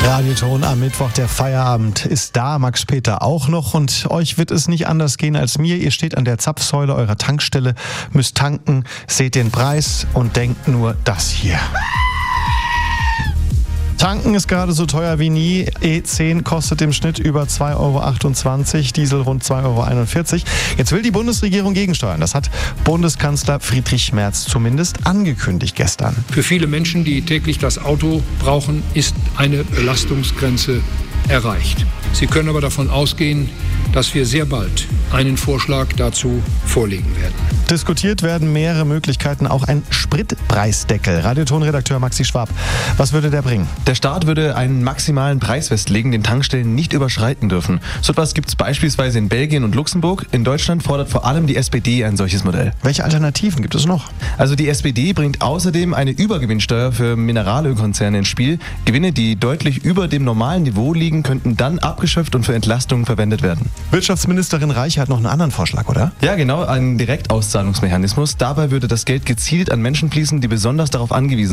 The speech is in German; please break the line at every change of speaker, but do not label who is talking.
Radioton am Mittwoch, der Feierabend ist da, Max Peter auch noch, und euch wird es nicht anders gehen als mir. Ihr steht an der Zapfsäule eurer Tankstelle, müsst tanken, seht den Preis und denkt nur das hier. Tanken ist gerade so teuer wie nie. E10 kostet im Schnitt über 2,28 €, Diesel rund 2,41 €. Jetzt will die Bundesregierung gegensteuern. Das hat Bundeskanzler Friedrich Merz zumindest angekündigt gestern.
Für viele Menschen, die täglich das Auto brauchen, ist eine Belastungsgrenze erreicht. Sie können aber davon ausgehen, dass wir sehr bald einen Vorschlag dazu vorlegen werden.
Diskutiert werden mehrere Möglichkeiten, auch ein Spritpreisdeckel. Radioton-Redakteur Maxi Schwab, was würde der bringen?
Der Staat würde einen maximalen Preis festlegen, den Tankstellen nicht überschreiten dürfen. So etwas gibt es beispielsweise in Belgien und Luxemburg. In Deutschland fordert vor allem die SPD ein solches Modell.
Welche Alternativen gibt es noch?
Also die SPD bringt außerdem eine Übergewinnsteuer für Mineralölkonzerne ins Spiel. Gewinne, die deutlich über dem normalen Niveau liegen, könnten dann abgeschöpft und für Entlastungen verwendet werden.
Wirtschaftsministerin Reich hat noch einen anderen Vorschlag, oder?
Ja, genau, einen Direktauszahlungsmechanismus. Dabei würde das Geld gezielt an Menschen fließen, die besonders darauf angewiesen